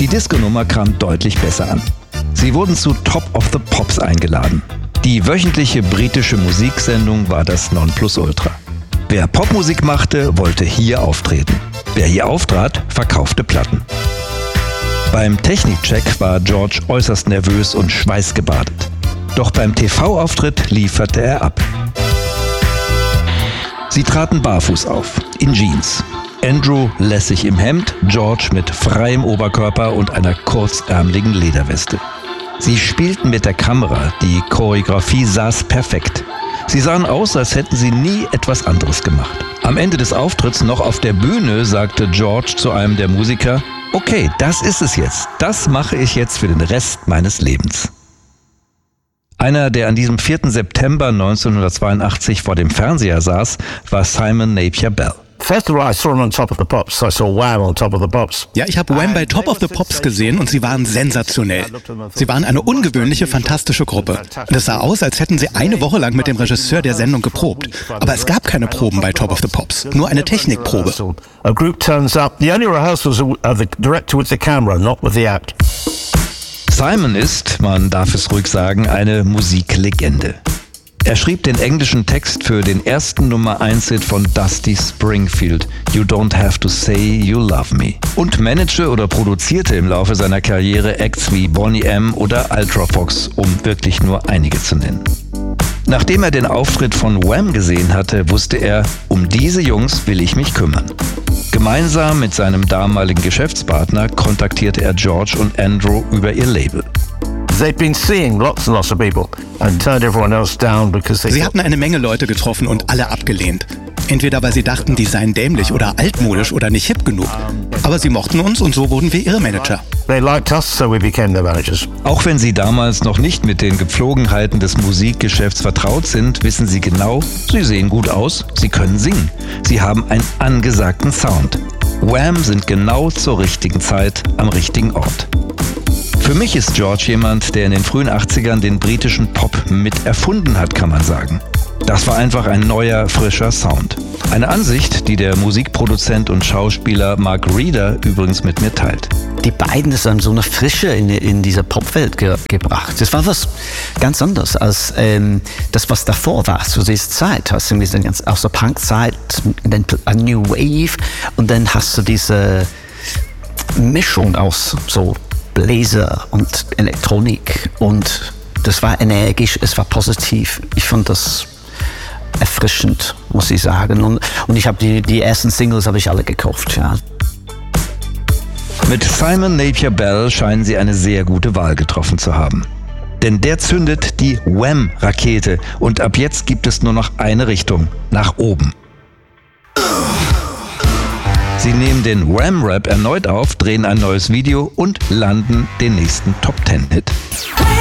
Die Disco-Nummer kam deutlich besser an. Sie wurden zu Top of the Pops eingeladen. Die wöchentliche britische Musiksendung war das Nonplusultra. Wer Popmusik machte, wollte hier auftreten. Wer hier auftrat, verkaufte Platten. Beim Technikcheck war George äußerst nervös und schweißgebadet. Doch beim TV-Auftritt lieferte er ab. Sie traten barfuß auf, in Jeans. Andrew lässig im Hemd, George mit freiem Oberkörper und einer kurzärmeligen Lederweste. Sie spielten mit der Kamera, die Choreografie saß perfekt. Sie sahen aus, als hätten sie nie etwas anderes gemacht. Am Ende des Auftritts noch auf der Bühne sagte George zu einem der Musiker: Okay, das ist es jetzt. Das mache ich jetzt für den Rest meines Lebens. Einer, der an diesem 4. September 1982 vor dem Fernseher saß, war Simon Napier Bell. First of all, I saw him on Top of the Pops. I saw Wham on Top of the Pops. Ja, ich habe Wham bei Top of the Pops gesehen und sie waren sensationell. Sie waren eine ungewöhnliche, fantastische Gruppe. Und es sah aus, als hätten sie eine Woche lang mit dem Regisseur der Sendung geprobt. Aber es gab keine Proben bei Top of the Pops, nur eine Technikprobe. A group turns up. The only rehearsals are the director with the camera, not with the act. Simon ist, man darf es ruhig sagen, eine Musiklegende. Er schrieb den englischen Text für den ersten Nummer-1-Hit von Dusty Springfield, You Don't Have to Say You Love Me, und managte oder produzierte im Laufe seiner Karriere Acts wie Boney M. oder Ultravox, um wirklich nur einige zu nennen. Nachdem er den Auftritt von Wham gesehen hatte, wusste er, um diese Jungs will ich mich kümmern. Gemeinsam mit seinem damaligen Geschäftspartner kontaktierte er George und Andrew über ihr Label. They'd been seeing lots and lots of people and turned everyone else down because Sie hatten eine Menge Leute getroffen und alle abgelehnt. Entweder weil sie dachten, die seien dämlich oder altmodisch oder nicht hip genug. Aber sie mochten uns und so wurden wir ihre Manager. They liked us, so we became their managers. Auch wenn sie damals noch nicht mit den Gepflogenheiten des Musikgeschäfts vertraut sind, wissen sie genau, sie sehen gut aus, sie können singen. Sie haben einen angesagten Sound. Wham sind genau zur richtigen Zeit am richtigen Ort. Für mich ist George jemand, der in den frühen 80ern den britischen Pop mit erfunden hat, kann man sagen. Das war einfach ein neuer, frischer Sound. Eine Ansicht, die der Musikproduzent und Schauspieler Mark Reeder übrigens mit mir teilt. Die beiden haben so eine Frische in diese Popwelt gebracht. Das war was ganz anderes als das, was davor war, zu dieser Zeit. Hast du aus der Punk-Zeit, dann a New Wave und dann hast du diese Mischung aus so Bläser und Elektronik und das war energisch, es war positiv. Ich fand das erfrischend, muss ich sagen. Und ich habe die ersten Singles habe ich alle gekauft, ja. Mit Simon Napier Bell scheinen sie eine sehr gute Wahl getroffen zu haben. Denn der zündet die Wham-Rakete und ab jetzt gibt es nur noch eine Richtung, nach oben. Sie nehmen den Wham-Rap erneut auf, drehen ein neues Video und landen den nächsten Top-10-Hit.